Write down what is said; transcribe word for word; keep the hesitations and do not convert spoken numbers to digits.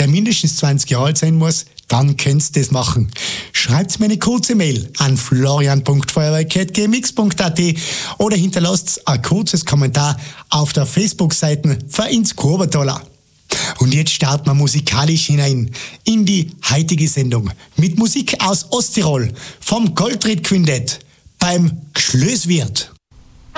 mindestens zwanzig Jahre alt sein muss, dann könnt's das machen. Schreibt mir eine kurze Mail an florian punkt feuerwerk at gmx punkt at oder hinterlasst ein kurzes Kommentar auf der Facebook-Seite für ins Kobertaler. Und jetzt starten wir musikalisch hinein in die heutige Sendung mit Musik aus Osttirol vom Goldried Quintett beim Gschlöswirt.